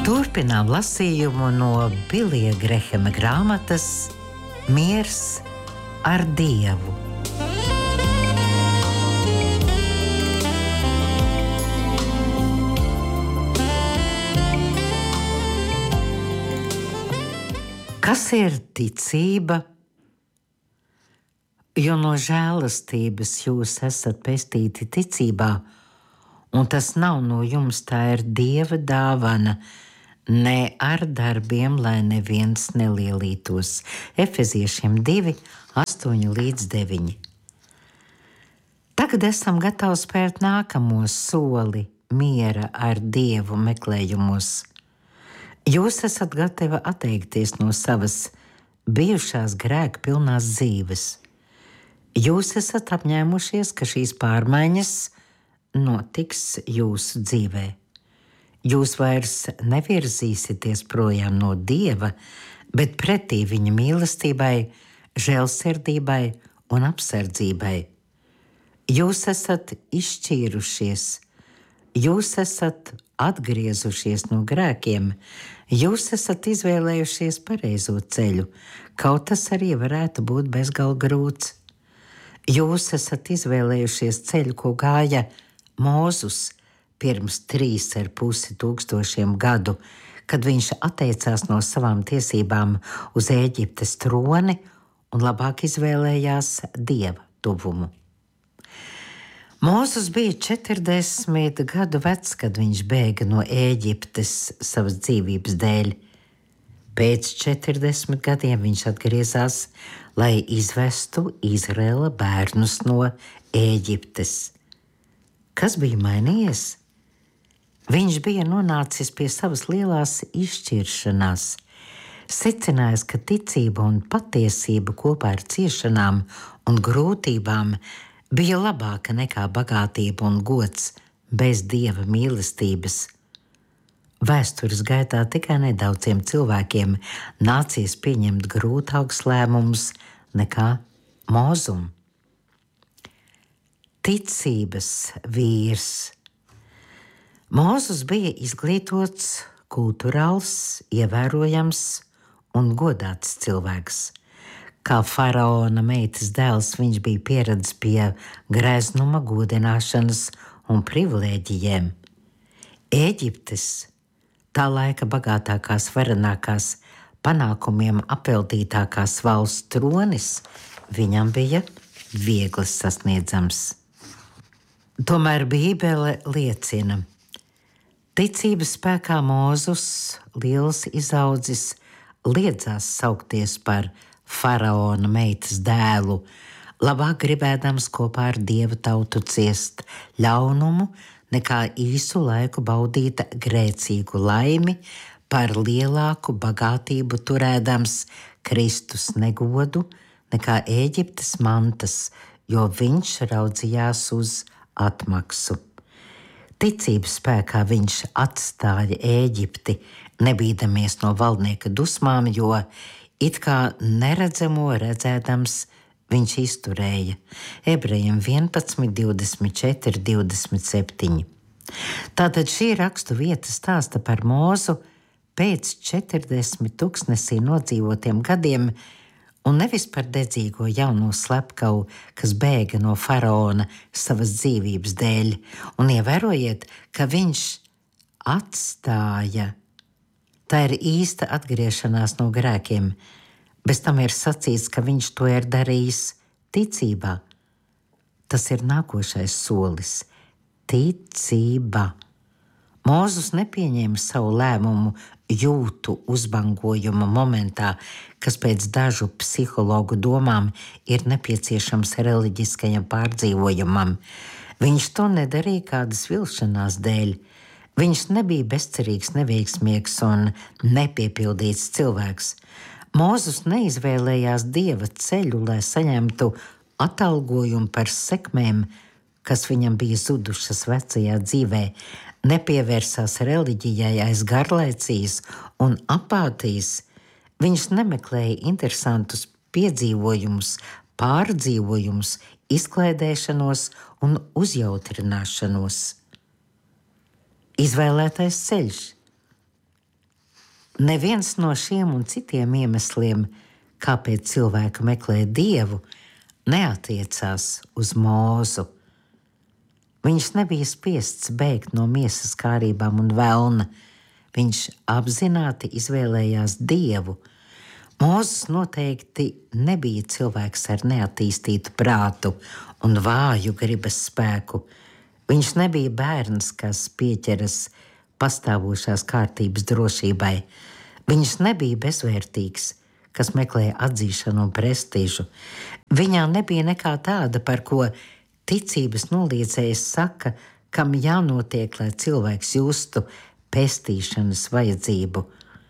Turpinām lasījumu no Bilija Grehema grāmatas Miers ar Dievu. Kas ir ticība? Jo no žēlastības jūs esat pestīti ticībā, un tas nav no jums, tā ir Dieva dāvana, ne ar darbiem, lai neviens nelielītos. Efeziešiem 2, 8-9. Tagad esam gatavi spērt nākamo soli miera ar Dievu meklējumos. Jūs esat gatavi atteikties no savas bijušās grēka pilnās dzīves. Jūs esat apņēmušies, ka šīs pārmaiņas notiks jūsu dzīvē. Jūs vairs nevirzīsieties projām no Dieva, bet pretī viņa mīlestībai, žēlsirdībai un apsardzībai. Jūs esat izšķīrušies, jūs esat atgriezušies no grēkiem, jūs esat izvēlējušies pareizo ceļu, kaut tas arī varētu būt bezgalīgi grūts. Jūs esat izvēlējušies ceļu, ko gāja Mūzus pirms 3,5 tūkstošiem gadu, kad viņš atteicās no savām tiesībām uz Ēģiptes troni un labāk izvēlējās Dieva tuvumu. Mūzus bija 40 gadu vecs, kad viņš bēga no Ēģiptes savas dzīvības dēļ. Pēc 40 gadiem viņš atgriezās, lai izvestu Izraēla bērnus no Ēģiptes. Kas bija mainījies? Viņš bija nonācis pie savas lielās izšķiršanās, secinājis, ka ticība un patiesība kopā ar ciešanām un grūtībām bija labāka nekā bagātība un gods bez Dieva mīlestības. Vēstures gaitā tikai nedaudziem cilvēkiem nācies pieņemt grūtākus lēmumus nekā Mūzum. Ticības vīrs. Mūzus bija izglītots, kulturāls, ievērojams un godāts cilvēks. Kā faraona meitas dēls, viņš bija pieredzis pie greznuma, godināšanas un privilēģijiem. Ēģiptes, tā laika bagātākās, varenākās, panākumiem apveltītākās valsts tronis viņam bija viegli sasniedzams. Tomēr Bībele liecina, ticības spēkā Mūzus, liels izaudzis, liedzās saukties par faraona meitas dēlu, labāk gribēdams kopā ar Dieva tautu ciest ļaunumu, nekā īsu laiku baudīt grēcīgu laimi, par lielāku bagātību turēdams Kristus negodu nekā Ēģiptes mantas, jo viņš raudzījās uz atmaksu. Ticības spēkā viņš atstāja Ēģipti, nebīdamies no valdnieka dusmām, jo it kā neredzamo redzēdams viņš izturēja. Ebrejiem 11, 24, 27. Tātad šī rakstu vieta stāsta par Mūzu pēc 40 tūkstnesī nodzīvotiem gadiem un nevis par dedzīgo jauno slepkavu, kas bēga no faraona savas dzīvības dēļ. Un ievērojiet, ka viņš atstāja. Tā ir īsta atgriešanās no grēkiem. Bez tam ir sacīts, ka viņš to ir darījis ticībā. Tas ir nākošais solis – ticība. Mūzus nepieņēma savu lēmumu jūtu uzbangojuma momentā, kas pēc dažu psihologu domām ir nepieciešams reliģiskajam pārdzīvojumam. Viņš to nedarīja kādas vilšanās dēļ. Viņš nebija bezcerīgs, neveiksmīgs un nepiepildīts cilvēks. Mūzus neizvēlējās Dieva ceļu, lai saņemtu atalgojumu par sekmēm, kas viņam bija zudušas vecajā dzīvē, nepievērsās reliģijai aiz garlaicības un apātijas. Viņš nemeklēja interesantus piedzīvojumus, pārdzīvojumus, izklaidēšanos un uzjautrināšanos. Izvēlētais ceļš. Neviens no šiem un citiem iemesliem, kāpēc cilvēki meklē Dievu, neatiecās uz Mūzu. Viņš nebija spiests bēgt no miesas kārībām un velna. Viņš apzināti izvēlējās Dievu. Mūzes noteikti nebija cilvēks ar neattīstītu prātu un vāju gribas spēku. Viņš nebija bērns, kas pieķeras pastāvošās kārtības drošībai. Viņš nebija bezvērtīgs, kas meklēja atzīšanu un prestižu. Viņā nebija nekā tāda, par ko ticības noliedzējs saka, kam jānotiek, lai cilvēks justu pestīšanas vajadzību.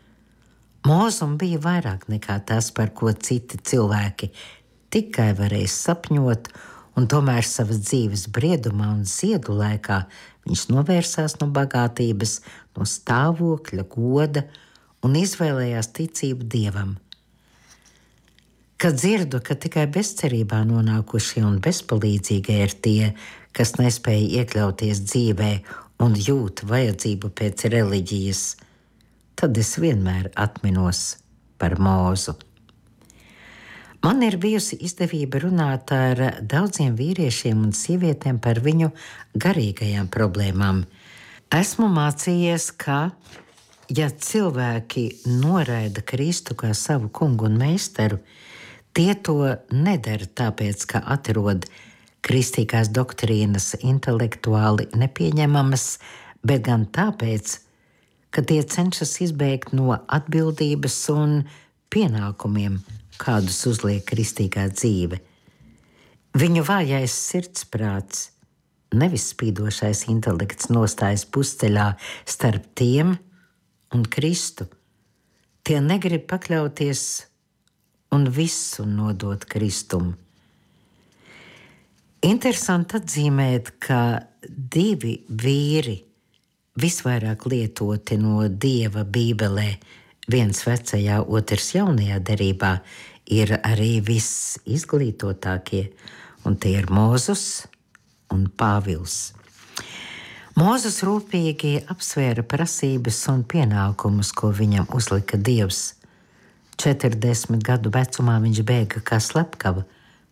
Mūzum bija vairāk nekā tas, par ko citi cilvēki tikai varēja sapņot, un tomēr savas dzīves briedumā un ziedu laikā viņš novērsās no bagātības, no stāvokļa, goda un izvēlējās ticību Dievam. Kad dzirdu, ka tikai bezcerībā nonākušie un bezpalīdzīgie ir tie, kas nespēja iekļauties dzīvē un jūt vajadzību pēc reliģijas, tad es vienmēr atminos par Mūzu. Man ir bijusi izdevība runāt ar daudziem vīriešiem un sievietēm par viņu garīgajām problēmām. Esmu mācījies, ka, ja cilvēki noraida Kristu kā savu kungu un meistaru, tie to nedara tāpēc, ka atrod kristīgās doktrīnas intelektuāli nepieņemamas, bet gan tāpēc, ka tie cenšas izbēgt no atbildības un pienākumiem, kādus uzliek kristīgā dzīve. Viņu vājais sirdsprāts, nevis spīdošais intelekts, nostājas pusceļā starp tiem un Kristu. Tie negrib pakļauties un visu nodot Kristum. Interesanti atzīmēt, ka divi vīri visvairāk lietoti no Dieva Bībelē, viens vecajā, otrs jaunajā derībā, ir arī visizglītotākie, un tie ir Mūzus un Pāvils. Mūzus rūpīgi apsvēra prasības un pienākumus, ko viņam uzlika Dievs. 40 gadu vecumā viņš bēga kā slepkava.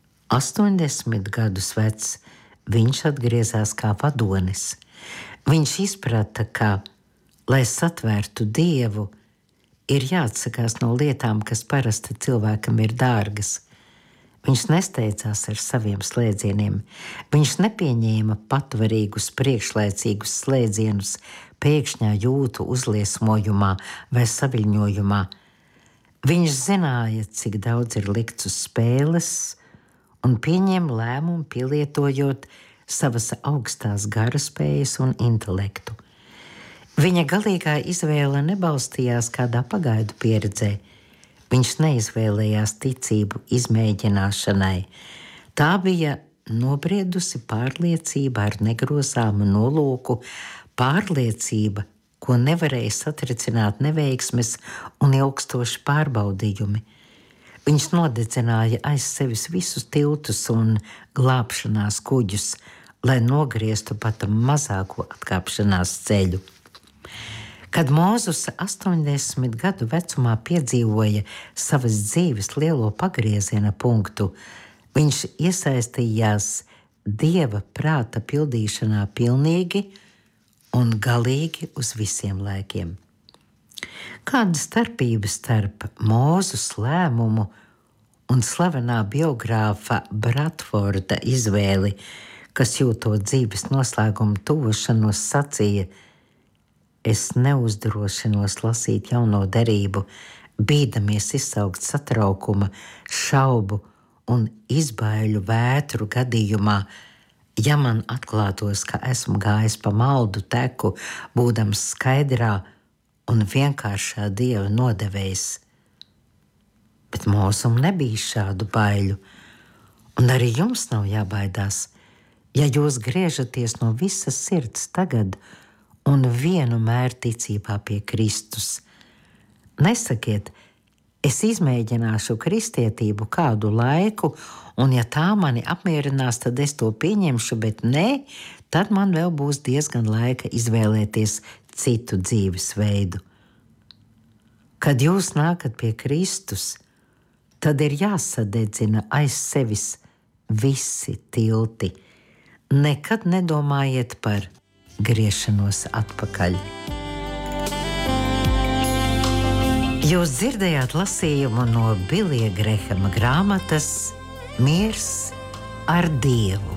80 gadus vecs viņš atgriezās kā vadonis. Viņš izprata, ka, lai satvērtu Dievu, ir jāatsakās no lietām, kas parasti cilvēkam ir dārgas. Viņš nesteidzās ar saviem slēdzieniem. Viņš nepieņēma patvarīgus, priekšlaicīgus slēdzienus pēkšņā jūtu uzliesmojumā vai saviļņojumā. Viņš zināja, cik daudz ir likts uz spēles, un pieņēma lēmumu pielietojot savas augstās garaspējas un intelektu. Viņa galīgā izvēle nebalstījās kādā pagaidu pieredzē. Viņš neizvēlējās ticību izmēģināšanai. Tā bija nobriedusi pārliecība ar negrozāmu nolūku, pārliecība, ko nevarēja satricināt neveiksmes un ilgstoši pārbaudījumi. Viņš nodedzināja aiz sevis visus tiltus un glābšanās kuģus, lai nogrieztu pat mazāko atkāpšanās ceļu. Kad Mūzus 80 gadu vecumā piedzīvoja savas dzīves lielo pagrieziena punktu, viņš iesaistījās Dieva prāta pildīšanā pilnīgi un galīgi uz visiem laikiem. Kāda starpība starp Mūzus lēmumu un slavenā biogrāfa Bradforda izvēli, kas jūtot dzīves noslēguma tuvošanos sacīja: es neuzdrošinos lasīt jauno derību, bīdamies izsaukt satraukuma, šaubu un izbaiļu vētru gadījumā, ja man atklātos, ka esmu gājis pa maldu teku, būdams skaidrā un vienkāršā Dieva nodevējs. Bet Mūzum nebija šādu baiļu, un arī jums nav jābaidās, ja jūs griežaties no visas sirds tagad un vienmēr ticībā pie Kristus. Nesakiet, es izmēģināšu kristietību kādu laiku, un ja tā mani apmierinās, tad es to pieņemšu, bet nē, tad man vēl būs diezgan laika izvēlēties citu dzīvesveidu. Kad jūs nākat pie Kristus, tad ir jāsadedzina aiz sevis visi tilti. Nekad nedomājiet par griešanos atpakaļ. Jūs dzirdējāt lasījumu no Bilija Grehama grāmatas Miers ar Dievu.